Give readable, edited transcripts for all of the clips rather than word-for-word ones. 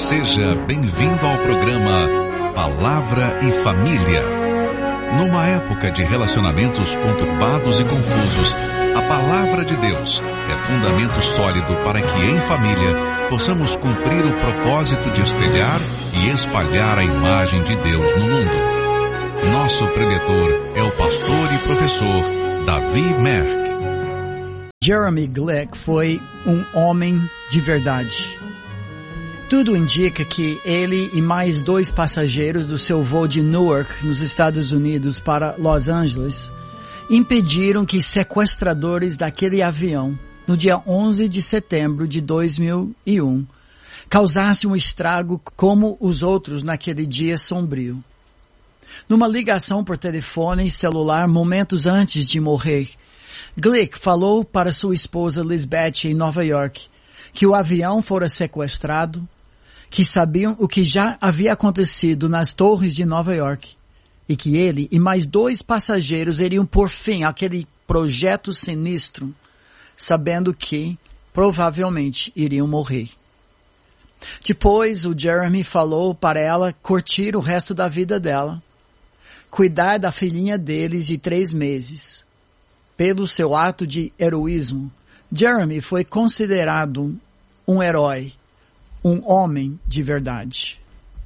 Seja bem-vindo ao programa Palavra e Família. Numa época de relacionamentos conturbados e confusos, a Palavra de Deus é fundamento sólido para que em família possamos cumprir o propósito de espelhar e espalhar a imagem de Deus no mundo. Nosso preletor é o pastor e professor Davi Merck. Jeremy Glick foi um homem de verdade. Tudo indica que ele e mais 2 passageiros do seu voo de Newark, nos Estados Unidos, para Los Angeles, impediram que sequestradores daquele avião, no dia 11 de setembro de 2001, causassem um estrago como os outros naquele dia sombrio. Numa ligação por telefone celular momentos antes de morrer, Glick falou para sua esposa Lisbeth em Nova York que o avião fora sequestrado, que sabiam o que já havia acontecido nas torres de Nova York e que ele e mais 2 passageiros iriam pôr fim àquele projeto sinistro, sabendo que provavelmente iriam morrer. Depois, o Jeremy falou para ela curtir o resto da vida dela, cuidar da filhinha deles de 3 meses. Pelo seu ato de heroísmo, Jeremy foi considerado um herói, um homem de verdade.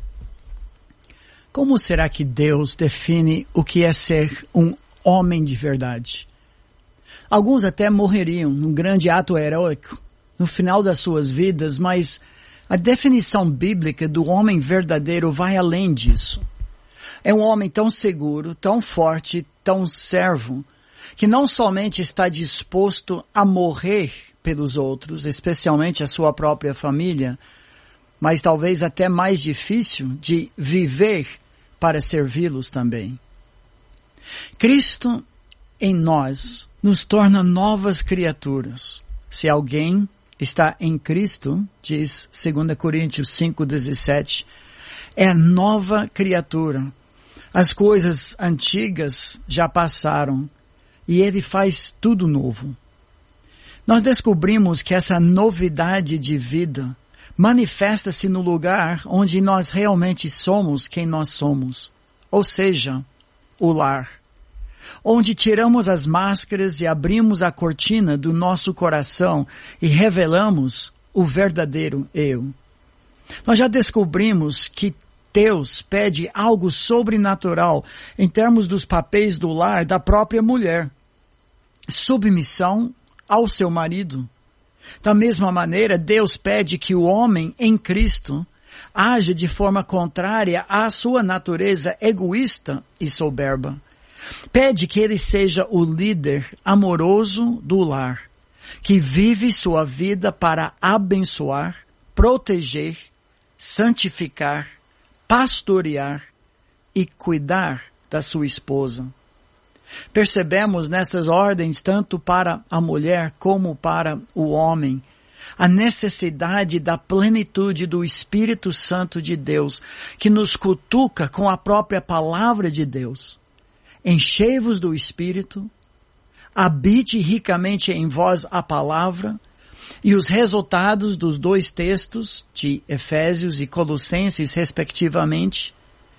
Como será que Deus define o que é ser um homem de verdade? Alguns até morreriam num grande ato heróico no final das suas vidas, mas a definição bíblica do homem verdadeiro vai além disso. É um homem tão seguro, tão forte, tão servo, que não somente está disposto a morrer pelos outros, especialmente a sua própria família, mas talvez até mais difícil de viver para servi-los também. Cristo em nós nos torna novas criaturas. Se alguém está em Cristo, diz 2 Coríntios 5,17, é nova criatura. As coisas antigas já passaram e Ele faz tudo novo. Nós descobrimos que essa novidade de vida manifesta-se no lugar onde nós realmente somos quem nós somos, ou seja, o lar, onde tiramos as máscaras e abrimos a cortina do nosso coração e revelamos o verdadeiro eu. Nós já descobrimos que Deus pede algo sobrenatural em termos dos papéis do lar da própria mulher. Submissão ao seu marido. Da mesma maneira, Deus pede que o homem em Cristo haja de forma contrária à sua natureza egoísta e soberba. Pede que ele seja o líder amoroso do lar, que vive sua vida para abençoar, proteger, santificar, pastorear e cuidar da sua esposa. Percebemos nestas ordens, tanto para a mulher como para o homem, a necessidade da plenitude do Espírito Santo de Deus, que nos cutuca com a própria palavra de Deus. Enchei-vos do Espírito, habite ricamente em vós a palavra, e os resultados dos 2 textos, de Efésios e Colossenses, respectivamente,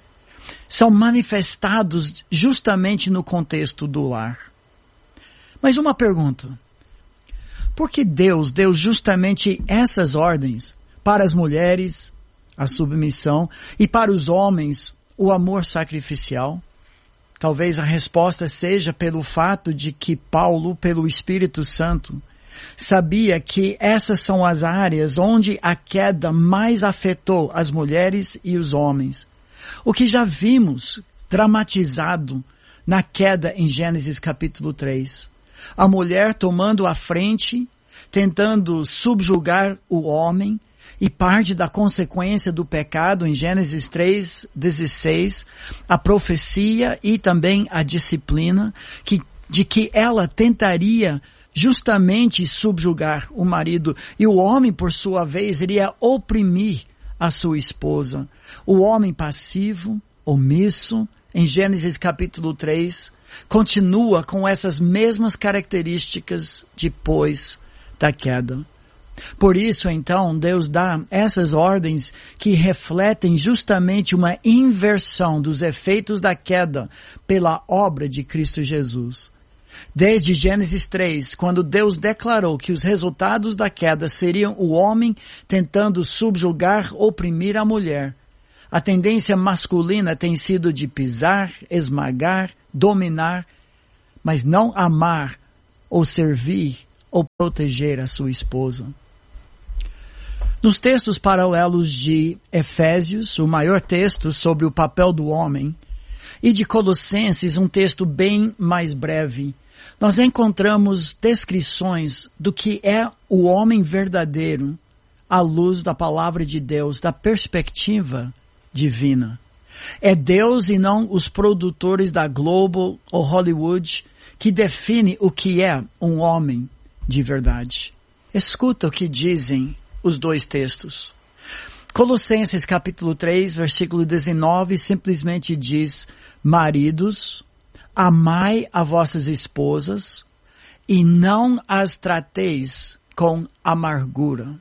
são manifestados justamente no contexto do lar. Mas uma pergunta: por que Deus deu justamente essas ordens para as mulheres, a submissão, e para os homens, o amor sacrificial? Talvez a resposta seja pelo fato de que Paulo, pelo Espírito Santo, sabia que essas são as áreas onde a queda mais afetou as mulheres e os homens. O que já vimos dramatizado na queda em Gênesis capítulo 3. A mulher tomando a frente, tentando subjugar o homem, e parte da consequência do pecado em Gênesis 3:16, a profecia e também a disciplina, de que ela tentaria justamente subjugar o marido, e o homem, por sua vez, iria oprimir a sua esposa. O homem passivo, omisso, em Gênesis capítulo 3, continua com essas mesmas características depois da queda. Por isso, então, Deus dá essas ordens que refletem justamente uma inversão dos efeitos da queda pela obra de Cristo Jesus. Desde Gênesis 3, quando Deus declarou que os resultados da queda seriam o homem tentando subjugar, oprimir a mulher, a tendência masculina tem sido de pisar, esmagar, dominar, mas não amar ou servir ou proteger a sua esposa. Nos textos paralelos de Efésios, o maior texto sobre o papel do homem, e de Colossenses, um texto bem mais breve, nós encontramos descrições do que é o homem verdadeiro à luz da palavra de Deus, da perspectiva divina. É Deus e não os produtores da Globo ou Hollywood que define o que é um homem de verdade. Escuta o que dizem os dois textos. Colossenses capítulo 3, versículo 19, simplesmente diz: maridos, amai a vossas esposas e não as trateis com amargura.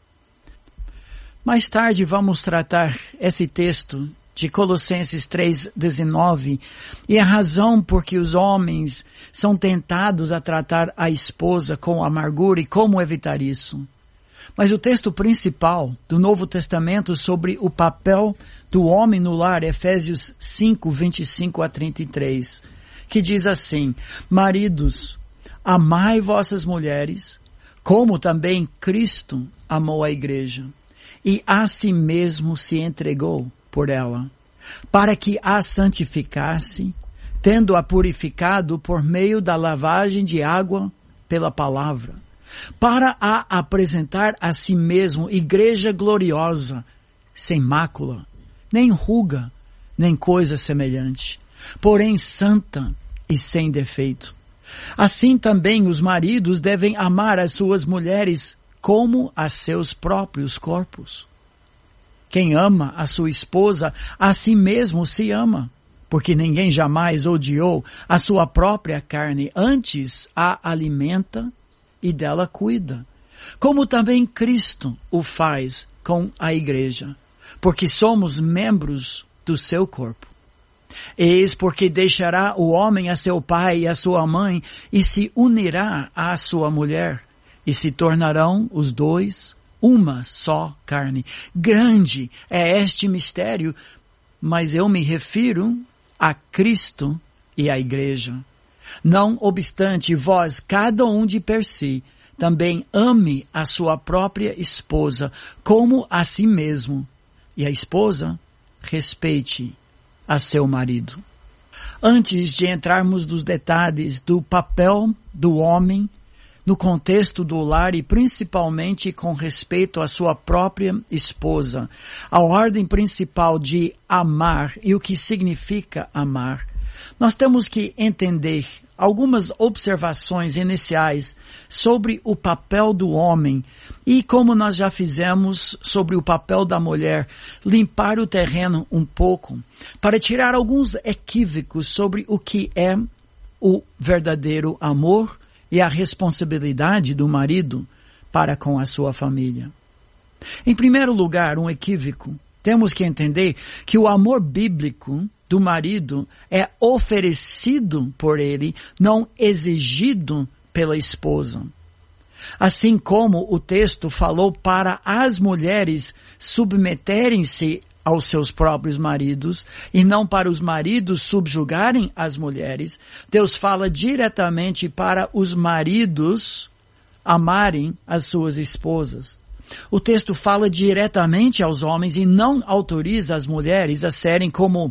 Mais tarde vamos tratar esse texto de Colossenses 3:19 e a razão por que os homens são tentados a tratar a esposa com amargura e como evitar isso. Mas o texto principal do Novo Testamento sobre o papel do homem no lar é Efésios 5, 25 a 33, que diz assim: maridos, amai vossas mulheres, como também Cristo amou a igreja, e a si mesmo se entregou por ela, para que a santificasse, tendo-a purificado por meio da lavagem de água pela palavra, para a apresentar a si mesmo igreja gloriosa, sem mácula, nem ruga, nem coisa semelhante, porém santa e sem defeito. Assim também os maridos devem amar as suas mulheres como a seus próprios corpos. Quem ama a sua esposa, a si mesmo se ama, porque ninguém jamais odiou a sua própria carne, antes a alimenta e dela cuida, como também Cristo o faz com a igreja, porque somos membros do seu corpo. Eis porque deixará o homem a seu pai e a sua mãe, e se unirá à sua mulher, e se tornarão os dois uma só carne. Grande é este mistério, mas eu me refiro a Cristo e à igreja. Não obstante, vós, cada um de per si, também ame a sua própria esposa como a si mesmo, e a esposa respeite a seu marido. Antes de entrarmos nos detalhes do papel do homem no contexto do lar e principalmente com respeito à sua própria esposa, a ordem principal de amar e o que significa amar, nós temos que entender algumas observações iniciais sobre o papel do homem e, como nós já fizemos sobre o papel da mulher, limpar o terreno um pouco para tirar alguns equívocos sobre o que é o verdadeiro amor e a responsabilidade do marido para com a sua família. Em primeiro lugar, um equívoco. Temos que entender que o amor bíblico do marido é oferecido por ele, não exigido pela esposa. Assim como o texto falou para as mulheres submeterem-se aos seus próprios maridos e não para os maridos subjugarem as mulheres, Deus fala diretamente para os maridos amarem as suas esposas. O texto fala diretamente aos homens e não autoriza as mulheres a serem como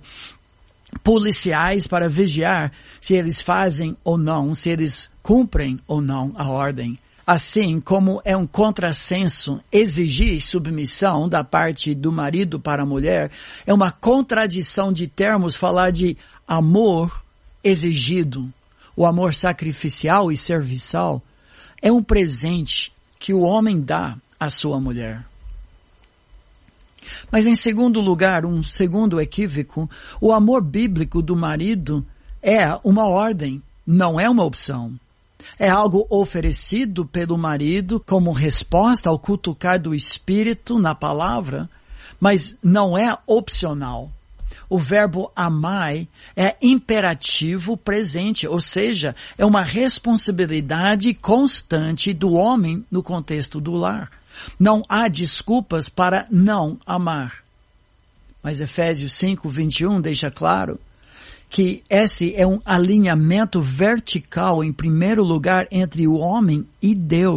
policiais para vigiar se eles fazem ou não, se eles cumprem ou não a ordem. Assim como é um contrassenso exigir submissão da parte do marido para a mulher, é uma contradição de termos falar de amor exigido. O amor sacrificial e serviçal é um presente que o homem dá à sua mulher. Mas em segundo lugar, um segundo equívoco, o amor bíblico do marido é uma ordem, não é uma opção. É algo oferecido pelo marido como resposta ao cutucar do Espírito na palavra, mas não é opcional. O verbo amai é imperativo presente, ou seja, é uma responsabilidade constante do homem no contexto do lar. Não há desculpas para não amar. Mas Efésios 5:21 deixa claro que esse é um alinhamento vertical, em primeiro lugar, entre o homem e Deus.